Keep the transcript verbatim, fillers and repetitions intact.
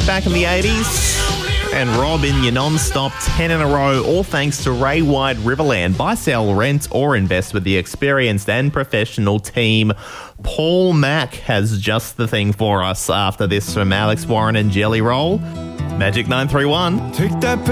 back in the eighties. And Rob in your non-stop ten in a row, all thanks to Ray White Riverland. Buy, sell, rent or invest with the experienced and professional team. Paul Mack has just the thing for us after this from Alex Warren and Jelly Roll. Magic nine three one. Take that